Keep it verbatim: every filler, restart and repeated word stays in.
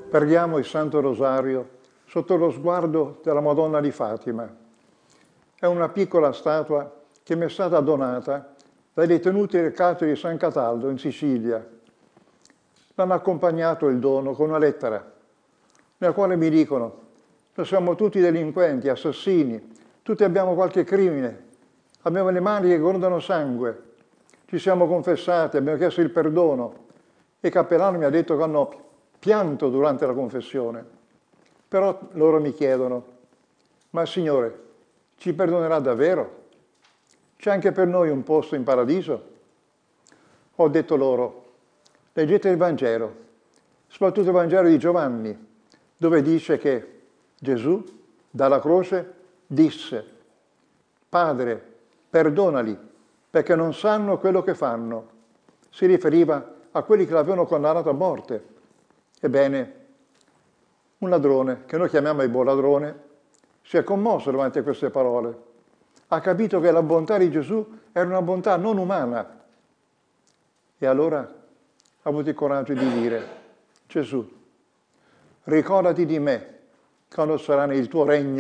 Preghiamo il Santo Rosario sotto lo sguardo della Madonna di Fatima. È una piccola statua che mi è stata donata dai detenuti del carcere di San Cataldo in Sicilia. L'hanno accompagnato il dono con una lettera, nella quale mi dicono: noi siamo tutti delinquenti, assassini, tutti abbiamo qualche crimine, abbiamo le mani che grondano sangue, ci siamo confessati, abbiamo chiesto il perdono. E il cappellano mi ha detto che hanno pianto durante la confessione. Però loro mi chiedono: ma il Signore ci perdonerà davvero? C'è anche per noi un posto in paradiso? Ho detto loro: leggete il Vangelo, soprattutto il Vangelo di Giovanni, dove dice che Gesù, dalla croce, disse: Padre, perdonali, perché non sanno quello che fanno. Si riferiva a quelli che l'avevano condannato a morte. Ebbene, un ladrone, che noi chiamiamo il buon ladrone, si è commosso davanti a queste parole. Ha capito che la bontà di Gesù era una bontà non umana. E allora ha avuto il coraggio di dire: Gesù, ricordati di me quando sarà nel tuo regno